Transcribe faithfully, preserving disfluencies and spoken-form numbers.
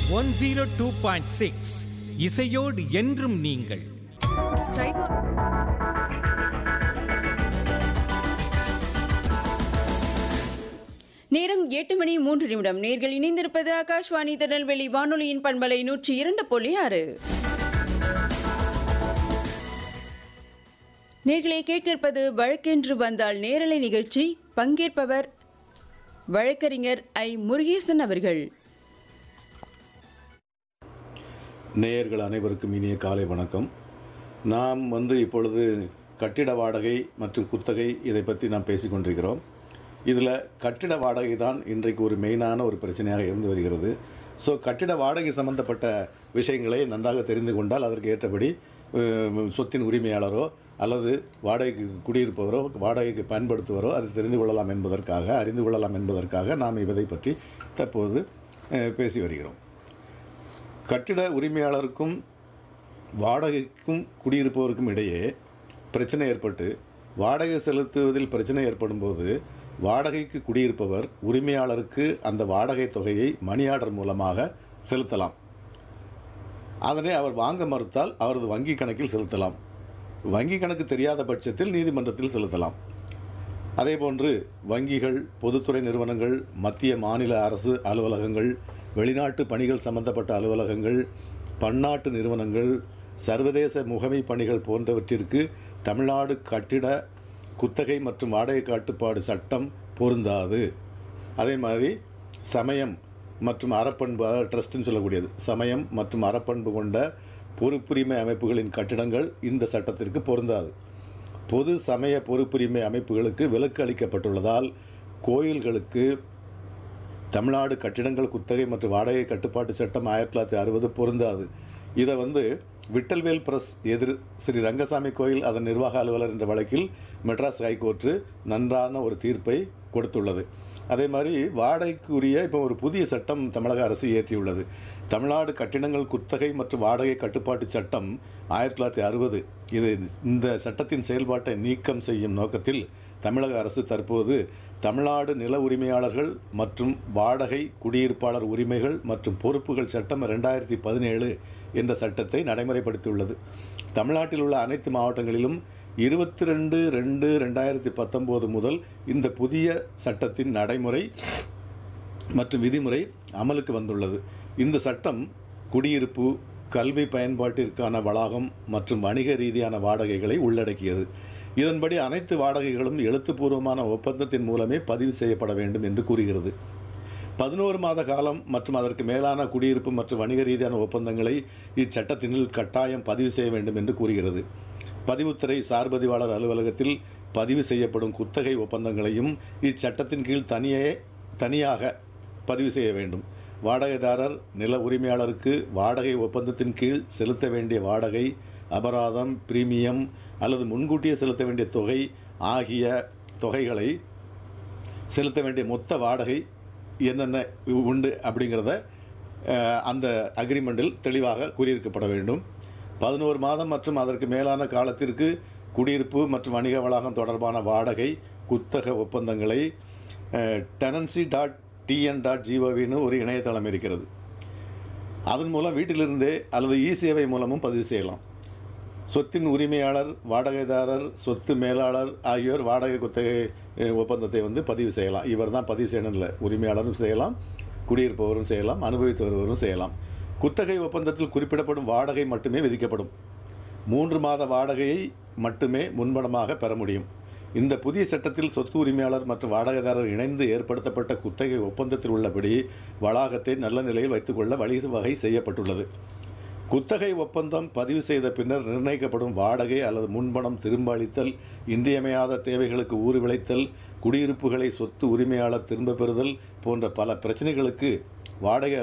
One zero two point six இசையோடு என்றும் நீங்கள். சைவ நேரம் எட்டு மணி மூன்று நிமிடம். நேர்கள் இணைந்திருப்பது ஆகாஷ்வாணி திருநெல்வேலி வானொலியின் பண்பலை நூற்றி இரண்டு புள்ளி ஆறு. நேர்களை கேட்கிருப்பது வழக்கென்று வந்தால் நேரலை நிகழ்ச்சி. பங்கேற்பவர் வழக்கறிஞர் ஐ முருகேசன் அவர்கள். நேயர்கள் அனைவருக்கும் இனிய காலை வணக்கம். நாம் வந்து இப்பொழுது கட்டிட வாடகை மற்றும் குத்தகை இதை பற்றி நாம் பேசிக்கொண்டிருக்கிறோம். இதில் கட்டிட வாடகை தான் இன்றைக்கு ஒரு மெயினான ஒரு பிரச்சனையாக இருந்து வருகிறது. ஸோ கட்டிட வாடகை சம்பந்தப்பட்ட விஷயங்களை நன்றாக தெரிந்து கொண்டால் அதற்கு ஏற்றபடி சொத்தின் உரிமையாளரோ அல்லது வாடகைக்கு குடியிருப்பவரோ வாடகைக்கு பயன்படுத்துவரோ அதை தெரிந்து கொள்ளலாம் என்பதற்காக அறிந்து கொள்ளலாம் என்பதற்காக நாம் இதை பற்றி தற்போது பேசி வருகிறோம். கட்டிட உரிமையாளருக்கும் வாடகைக்கும் குடியிருப்பவருக்கும் இடையே பிரச்சனை ஏற்பட்டு வாடகை செலுத்துவதில் பிரச்சனை ஏற்படும் போது வாடகைக்கு குடியிருப்பவர் உரிமையாளருக்கு அந்த வாடகை தொகையை மணி ஆர்டர் மூலமாக செலுத்தலாம். அதனை அவர் வாங்க மறுத்தால் அவரது வங்கி கணக்கில் செலுத்தலாம். வங்கி கணக்கு தெரியாத பட்சத்தில் நீதிமன்றத்தில் செலுத்தலாம். அதேபோன்று வங்கிகள், பொதுத்துறை நிறுவனங்கள், மத்திய மாநில அரசு அலுவலகங்கள், வெளிநாட்டு பணிகள் சம்பந்தப்பட்ட அலுவலகங்கள், பன்னாட்டு நிறுவனங்கள், சர்வதேச முகமை பணிகள் போன்றவற்றிற்கு தமிழ்நாடு கட்டிட குத்தகை மற்றும் வாடகை கட்டுப்பாடு சட்டம் பொருந்தாது. அதே மாதிரி சமயம் மற்றும் அறப்பண்பு, ட்ரஸ்ட்னு சொல்லக்கூடியது, சமயம் மற்றும் அறப்பண்பு கொண்ட பொறுப்புரிமை அமைப்புகளின் கட்டிடங்கள் இந்த சட்டத்திற்கு பொருந்தாது. பொது சமய பொறுப்புரிமை அமைப்புகளுக்கு விலக்கு அளிக்கப்பட்டுள்ளதால் கோயில்களுக்கு தமிழ்நாடு கட்டிடங்கள் குத்தகை மற்றும் வாடகை கட்டுப்பாட்டு சட்டம் ஆயிரத்தி தொள்ளாயிரத்தி அறுபது பொருந்தாது. இதை வந்து விட்டல்வேல் பிரஸ் எதிர் ஸ்ரீ ரங்கசாமி கோயில் அதன் நிர்வாக அலுவலர் என்ற வழக்கில் மெட்ராஸ் ஹைகோர்ட்டு நன்றான ஒரு தீர்ப்பை கொடுத்துள்ளது. அதே மாதிரி வாடகைக்குரிய இப்போ ஒரு புதிய சட்டம் தமிழக அரசு இயற்றியுள்ளது. தமிழ்நாடு கட்டிடங்கள் குத்தகை மற்றும் வாடகை கட்டுப்பாட்டு சட்டம் ஆயிரத்தி தொள்ளாயிரத்தி அறுபது. இது இந்த சட்டத்தின் செயல்பாட்டை நீக்கம் செய்யும் நோக்கத்தில் தமிழக அரசு தற்போது தமிழ்நாடு நில உரிமையாளர்கள் மற்றும் வாடகை குடியிருப்பாளர் உரிமைகள் மற்றும் பொறுப்புகள் சட்டம் ரெண்டாயிரத்தி பதினேழு என்ற சட்டத்தை நடைமுறைப்படுத்தியுள்ளது. தமிழ்நாட்டில் உள்ள அனைத்து மாவட்டங்களிலும் இருபத்தி ரெண்டு ரெண்டு ரெண்டாயிரத்தி பத்தொம்போது முதல் இந்த புதிய சட்டத்தின் நடைமுறை மற்றும் விதிமுறை அமலுக்கு வந்துள்ளது. இந்த சட்டம் குடியிருப்பு, கல்வி பயன்பாட்டிற்கான வளாகம் மற்றும் வணிக ரீதியான வாடகைகளை உள்ளடக்கியது. இதன்படி அனைத்து வாடகைகளும் எழுத்துப்பூர்வமான ஒப்பந்தத்தின் மூலமே பதிவு செய்யப்பட வேண்டும் என்று கூறுகிறது. பதினோரு மாத காலம் மற்றும் அதற்கு மேலான குடியிருப்பு மற்றும் வணிக ரீதியான ஒப்பந்தங்களை இச்சட்டத்தினுள் கட்டாயம் பதிவு செய்ய வேண்டும் என்று கூறுகிறது. பதிவுத்துறை சார்பதிவாளர் அலுவலகத்தில் பதிவு செய்யப்படும் குத்தகை ஒப்பந்தங்களையும் இச்சட்டத்தின் கீழ் தனியே தனியாக பதிவு செய்ய வேண்டும். வாடகைதாரர் நில உரிமையாளருக்கு வாடகை ஒப்பந்தத்தின் கீழ் செலுத்த வேண்டிய வாடகை, அபராதம், பிரீமியம் அல்லது முன்கூட்டியே செலுத்த வேண்டிய தொகை ஆகிய தொகைகளை செலுத்த வேண்டிய மொத்த வாடகை என்னென்ன உண்டு அப்படிங்கிறத அந்த அக்ரிமெண்ட்டில் தெளிவாக கூறியிருக்கப்பட வேண்டும். பதினோரு மாதம் மற்றும் அதற்கு மேலான காலத்திற்கு குடியிருப்பு மற்றும் வணிக வளாகம் தொடர்பான வாடகை குத்தக ஒப்பந்தங்களை டெனன்சி டாட் டிஎன் டாட் ஜிஓவின்னு ஒரு இணையதளம் இருக்கிறது. அதன் மூலம் வீட்டிலிருந்தே அல்லது இ சேவை மூலமும் பதிவு செய்யலாம். சொத்தின் உரிமையாளர், வாடகைதாரர், சொத்து மேலாளர் ஆகியோர் வாடகை குத்தகை ஒப்பந்தத்தை வந்து பதிவு செய்யலாம். இவர் தான் பதிவு செய்யணும் இல்லை, உரிமையாளரும் செய்யலாம், குடியிருப்பவரும் செய்யலாம், அனுபவித்து வருவரும் செய்யலாம். குத்தகை ஒப்பந்தத்தில் குறிப்பிடப்படும் வாடகை மட்டுமே விதிக்கப்படும். மூன்று மாத வாடகையை மட்டுமே முன்பணமாக பெற முடியும். இந்த புதிய சட்டத்தில் சொத்து உரிமையாளர் மற்றும் வாடகைதாரர் இணைந்து ஏற்படுத்தப்பட்ட குத்தகை ஒப்பந்தத்தில் உள்ளபடி வளாகத்தை நல்ல நிலையில் வைத்துக்கொள்ள வழிவகை செய்யப்பட்டுள்ளது. குத்தகை ஒப்பந்தம் பதிவு செய்த பின்னர் நிர்ணயிக்கப்படும் வாடகை அல்லது முன்பணம் திரும்ப அளித்தல், இன்றியமையாத தேவைகளுக்கு ஊறு விளைத்தல், குடியிருப்புகளை சொத்து உரிமையாளர் திரும்ப பெறுதல் போன்ற பல பிரச்சனைகளுக்கு வாடகை